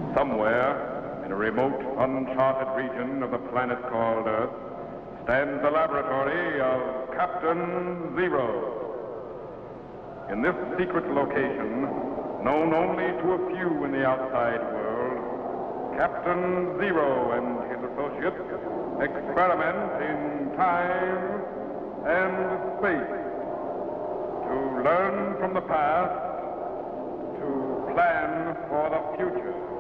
Somewhere in a remote, uncharted region of the planet called Earth stands the laboratory of Captain Zero. In this secret location, known only to a few in the outside world, Captain Zero and his associates experiment in time and space to learn from the past, to plan for the future.